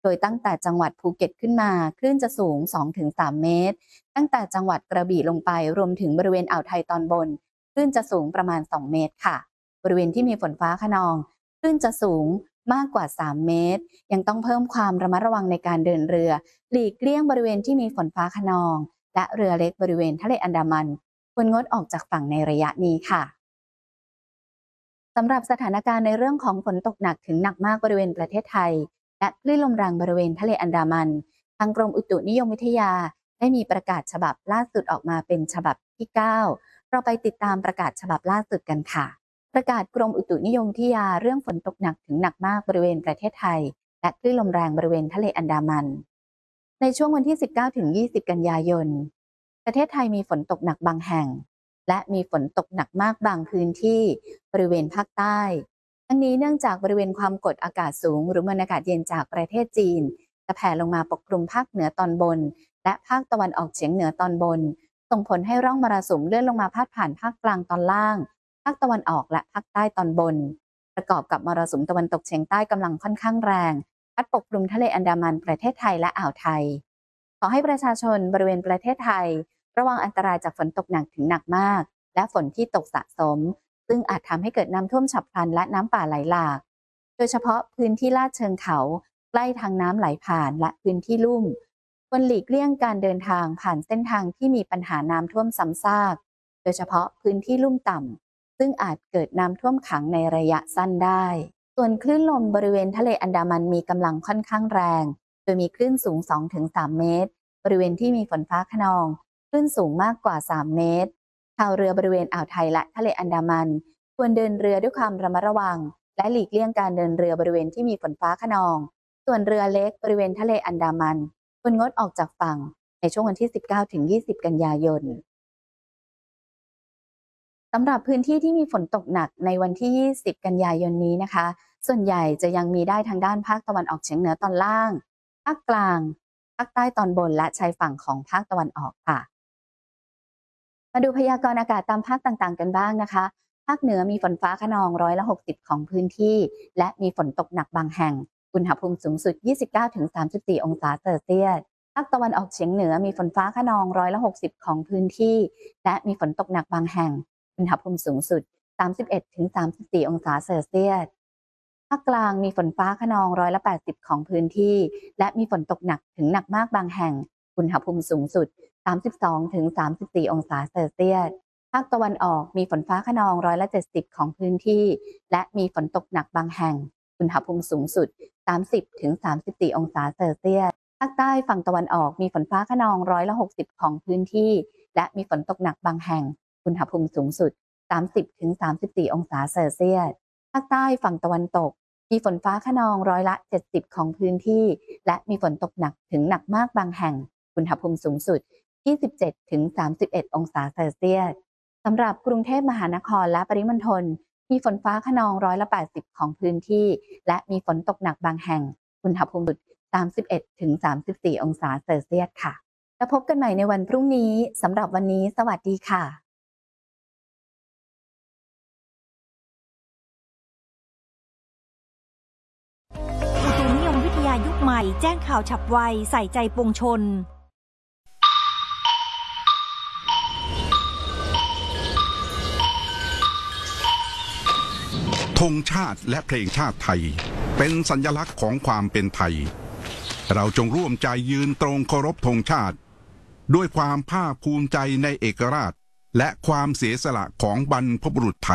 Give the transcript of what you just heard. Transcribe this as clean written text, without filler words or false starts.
โดยตั้งแต่จังหวัดภูเก็ตขึ้นมาคลื่นจะสูง 2-3 เมตรตั้งแต่จังหวัดกระบี่ลงไปรวมถึงบริเวณอ่าวไทยตอนบนคลื่นจะสูงประมาณ 2 เมตรค่ะบริเวณที่มีฝนฟ้าคะนองคลื่นจะสูงมากกว่า 3 เมตรยังต้องเพิ่มความระมัดระวังในการเดินเรือหลีกเลี่ยงบริเวณที่มีฝนฟ้าคะนองและเรือเล็กบริเวณทะเลอันดามันควรงดออกจากฝั่งในระยะนี้ค่ะสำหรับสถานการณ์ในเรื่องของฝนตกหนักถึงหนักมากบริเวณประเทศไทยและคลื่นลมแรงบริเวณทะเลอันดามันทางกรมอุตุนิยมวิทยาได้มีประกาศฉบับล่าสุดออกมาเป็นฉบับที่ 9เราไปติดตามประกาศฉบับล่าสุดกันค่ะประกาศกรมอุตุนิยมวิทยาเรื่องฝนตกหนักถึงหนักมากบริเวณประเทศไทยและคลื่นลมแรงบริเวณทะเลอันดามันในช่วงวันที่ 19-20 กันยายนประเทศไทยมีฝนตกหนักบางแห่งและมีฝนตกหนักมากบางพื้นที่บริเวณภาคใต้ทั้งนี้เนื่องจากบริเวณความกดอากาศสูงหรือมวลอากาศเย็นจากประเทศจีนจะแผ่ลงมาปกคลุมภาคเหนือตอนบนและภาคตะวันออกเฉียงเหนือตอนบนส่งผลให้ร่องมรสุมเลื่อนลงมาพาดผ่านภาคกลางตอนล่างภาคตะวันออกและภาคใต้ตอนบนประกอบกับมรสุมตะวันตกเฉียงใต้กำลังค่อนข้างแรงพัดปกคลุมทะเลอันดามันประเทศไทยและอ่าวไทยขอให้ประชาชนบริเวณประเทศไทยระวังอันตรายจากฝนตกหนักถึงหนักมากและฝนที่ตกสะสมซึ่งอาจทำให้เกิดน้ำท่วมฉับพลันและน้ำป่าไหลหลากโดยเฉพาะพื้นที่ลาดเชิงเขาใกล้ทางน้ำไหลผ่านและพื้นที่ลุ่มควรหลีกเลี่ยงการเดินทางผ่านเส้นทางที่มีปัญหาน้ำท่วมซ้ำซากโดยเฉพาะพื้นที่ลุ่มต่ำซึ่งอาจเกิดน้ำท่วมขังในระยะสั้นได้ส่วนคลื่นลมบริเวณทะเลอันดามันมีกำลังค่อนข้างแรงโดยมีคลื่นสูง 2-3 เมตรบริเวณที่มีฝนฟ้าคะนองคลื่นสูงมากกว่า 3 เมตรชาวเรือบริเวณอ่าวไทยและทะเลอันดามันควรเดินเรือด้วยความระมัดระวังและหลีกเลี่ยงการเดินเรือบริเวณที่มีฝนฟ้าคะนองส่วนเรือเล็กบริเวณทะเลอันดามันควรงดออกจากฝั่งในช่วงวันที่ 19-20 กันยายนสำหรับพื้นที่ที่มีฝนตกหนักในวันที่ 20 กันยายนนี้นะคะส่วนใหญ่จะยังมีได้ทางด้านภาคตะวันออกเฉียงเหนือตอนล่างภาคกลางภาคใต้ตอนบนและชายฝั่งของภาคตะวันออกค่ะมาดูพยากรณ์อากาศตามภาคต่างๆกันบ้างนะคะภาคเหนือมีฝนฟ้าคะนอง60%ของพื้นที่และมีฝนตกหนักบางแห่งอุณหภูมิสูงสุด 29-34 องศาเซลเซียสภาคตะวันออกเฉียงเหนือมีฝนฟ้าคะนอง60%ของพื้นที่และมีฝนตกหนักบางแห่งอุณหภูมิสูงสุด 31-34 องศาเซลเซียสภาคกลางมีฝนฟ้าคะนอง80%ของพื้นที่และมีฝนตกหนักถึงหนักมากบางแห่งอุณหภูมิสูงสุด 32-34 องศาเซลเซียสภาคตะวันออกมีฝนฟ้าคะนอง70%ของพื้นที่และมีฝนตกหนักบางแห่งอุณหภูมิสูงสุด 30-34 องศาเซลเซียสภาคใต้ฝั่งตะวันออกมีฝนฟ้าคะนอง60%ของพื้นที่และมีฝนตกหนักบางแห่งอุณหภูมิสูงสุด 30-34 องศาเซลเซียสภาคใต้ฝั่งตะวันตกมีฝนฟ้าคะนอง70%ของพื้นที่และมีฝนตกหนักถึงหนักมากบางแห่งอุณหภูมิสูงสุด 27-31 องศาเซลเซียสสำหรับกรุงเทพมหานครและปริมณฑลมีฝนฟ้าคะนอง80%ของพื้นที่และมีฝนตกหนักบางแห่งอุณหภูมิสุด 31-34 องศาเซลเซียสค่ะแล้วพบกันใหม่ในวันพรุ่งนี้สำหรับวันนี้สวัสดีค่ะอุตุนิยมวิทยายุคใหม่แจ้งข่าวฉับไวใส่ใจปวงชนธงชาติและเพลงชาติไทยเป็นสัญลักษณ์ของความเป็นไทยเราจงร่วมใจยืนตรงเคารพธงชาติด้วยความภาคภูมิใจในเอกราชและความเสียสละของบรรพบุรุษไทย